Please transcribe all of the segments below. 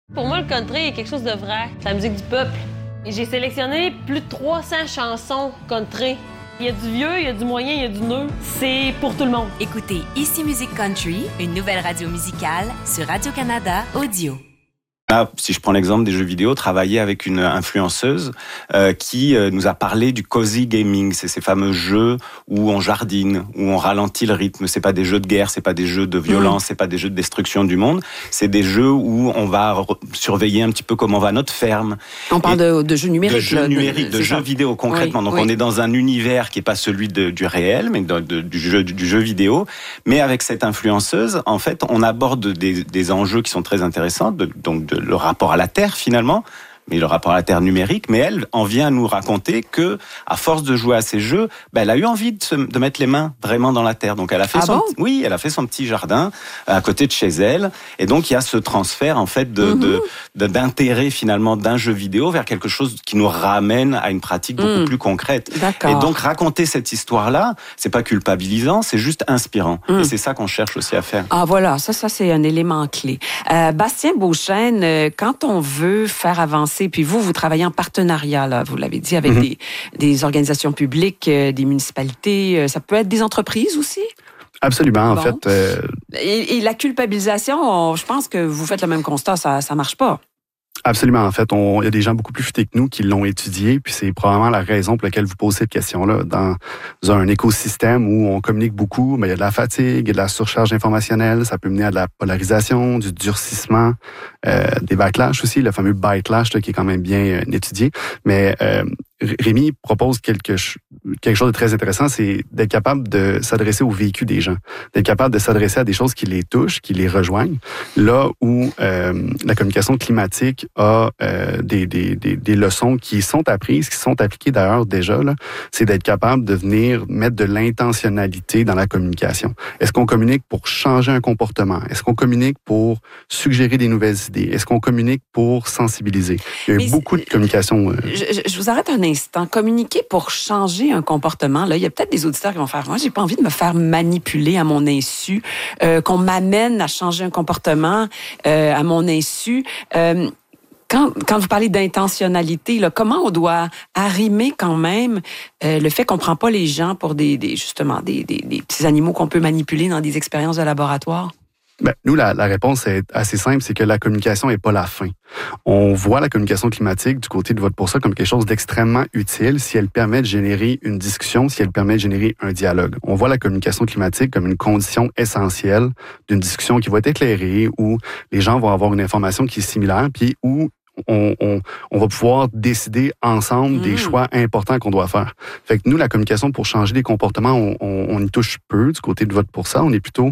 Pour moi, le country est quelque chose de vrai. C'est la musique du peuple. Et j'ai sélectionné plus de 300 chansons country. Il y a du vieux, il y a du moyen, il y a du neuf. C'est pour tout le monde. Écoutez Ici Musique Country, une nouvelle radio musicale sur Radio-Canada Audio. Là, si je prends l'exemple des jeux vidéo, travailler avec une influenceuse qui nous a parlé du cozy gaming. C'est ces fameux jeux où on jardine, où on ralentit le rythme. C'est pas des jeux de guerre, c'est pas des jeux de violence, c'est pas des jeux de destruction du monde. C'est des jeux où on va surveiller un petit peu comment va notre ferme. On parle de jeux numériques. De jeux numériques, de jeux vidéo concrètement. Donc on est dans un univers qui est pas celui du réel, mais du jeu vidéo. Mais avec cette influenceuse, en fait, on aborde des enjeux qui sont très intéressants, le rapport à la Terre finalement, mais le rapport à la Terre numérique, mais elle en vient nous raconter que, à force de jouer à ces jeux, elle a eu envie de mettre les mains vraiment dans la Terre. Donc elle a fait elle a fait son petit jardin à côté de chez elle, et donc il y a ce transfert en fait d'intérêt finalement d'un jeu vidéo vers quelque chose qui nous ramène à une pratique beaucoup plus concrète. D'accord. Et donc raconter cette histoire-là, c'est pas culpabilisant, c'est juste inspirant. Et c'est ça qu'on cherche aussi à faire. Ah voilà, ça c'est un élément clé. Bastien Beauchesne, quand on veut faire avancer, puis vous travaillez en partenariat, là, vous l'avez dit, avec des organisations publiques, des municipalités, ça peut être des entreprises aussi? Absolument, en fait. Et la culpabilisation, je pense que vous faites le même constat, ça marche pas. Absolument. En fait, il y a des gens beaucoup plus futés que nous qui l'ont étudié, puis c'est probablement la raison pour laquelle vous posez cette question-là. Dans un écosystème où on communique beaucoup, mais il y a de la fatigue, il y a de la surcharge informationnelle, ça peut mener à de la polarisation, du durcissement, des backlash aussi, le fameux backlash qui est quand même bien étudié. Mais Rémi propose quelque chose de très intéressant, c'est d'être capable de s'adresser au vécu des gens, d'être capable de s'adresser à des choses qui les touchent, qui les rejoignent, là où la communication climatique a des leçons qui sont apprises, qui sont appliquées d'ailleurs déjà, là, c'est d'être capable de venir mettre de l'intentionnalité dans la communication. Est-ce qu'on communique pour changer un comportement? Est-ce qu'on communique pour suggérer des nouvelles idées? Est-ce qu'on communique pour sensibiliser? Il y a beaucoup de communication. Je vous arrête un instant. Communiquer pour changer un comportement, là, il y a peut-être des auditeurs qui vont faire « Moi, j'ai pas envie de me faire manipuler à mon insu, qu'on m'amène à changer un comportement à mon insu. » Quand vous parlez d'intentionnalité, là, comment on doit arrimer quand même le fait qu'on prend pas les gens pour des petits animaux qu'on peut manipuler dans des expériences de laboratoire? Nous, la réponse est assez simple, c'est que la communication n'est pas la fin. On voit la communication climatique du côté de Vote pour ça comme quelque chose d'extrêmement utile si elle permet de générer une discussion, si elle permet de générer un dialogue. On voit la communication climatique comme une condition essentielle d'une discussion qui va être éclairée, où les gens vont avoir une information qui est similaire, puis où on va pouvoir décider ensemble des choix importants qu'on doit faire. Fait que nous, la communication pour changer les comportements, on y touche peu du côté de Vote pour ça. On est plutôt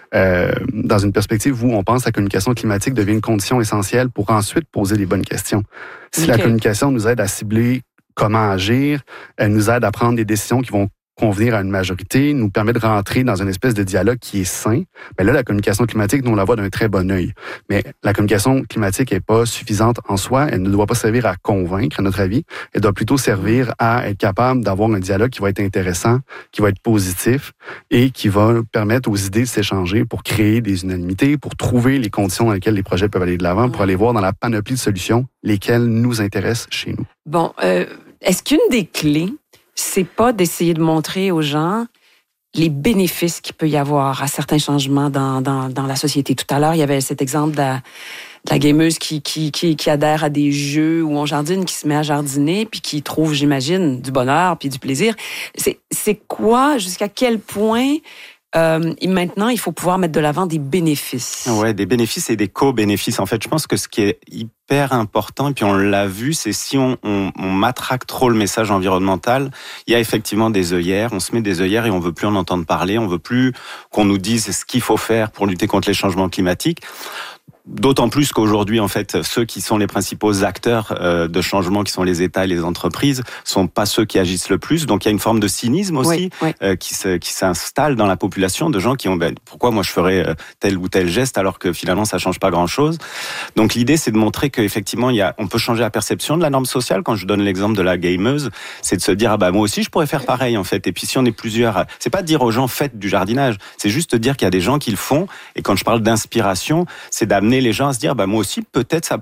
dans une perspective où on pense que la communication climatique devient une condition essentielle pour ensuite poser les bonnes questions. Si la communication nous aide à cibler comment agir, elle nous aide à prendre des décisions qui vont convenir à une majorité, nous permet de rentrer dans une espèce de dialogue qui est sain. Mais là, la communication climatique, nous, on la voit d'un très bon œil. Mais la communication climatique n'est pas suffisante en soi. Elle ne doit pas servir à convaincre, à notre avis. Elle doit plutôt servir à être capable d'avoir un dialogue qui va être intéressant, qui va être positif et qui va permettre aux idées de s'échanger pour créer des unanimités, pour trouver les conditions dans lesquelles les projets peuvent aller de l'avant, pour aller voir dans la panoplie de solutions lesquelles nous intéressent chez nous. Bon, est-ce qu'une des clés, c'est pas d'essayer de montrer aux gens les bénéfices qu'il peut y avoir à certains changements dans la société? Tout à l'heure, il y avait cet exemple de la gameuse qui adhère à des jeux où on jardine, qui se met à jardiner, puis qui trouve, j'imagine, du bonheur puis du plaisir. C'est quoi, jusqu'à quel point maintenant, il faut pouvoir mettre de l'avant des bénéfices? Ouais, des bénéfices et des co-bénéfices. En fait, je pense que ce qui est hyper important, et puis on l'a vu, c'est si on matraque trop le message environnemental, il y a effectivement des œillères, on se met des œillères et on veut plus en entendre parler, on veut plus qu'on nous dise ce qu'il faut faire pour lutter contre les changements climatiques. D'autant plus qu'aujourd'hui, en fait, ceux qui sont les principaux acteurs de changement, qui sont les États et les entreprises, sont pas ceux qui agissent le plus. Donc, il y a une forme de cynisme aussi qui s'installe dans la population, de gens qui ont pourquoi moi je ferais tel ou tel geste alors que finalement ça change pas grand-chose. Donc, l'idée c'est de montrer qu'effectivement on peut changer la perception de la norme sociale. Quand je donne l'exemple de la gameuse, c'est de se dire moi aussi je pourrais faire pareil en fait. Et puis si on est plusieurs, c'est pas de dire aux gens faites du jardinage, c'est juste de dire qu'il y a des gens qui le font. Et quand je parle d'inspiration, c'est d'amener les gens à se dire moi aussi peut-être ça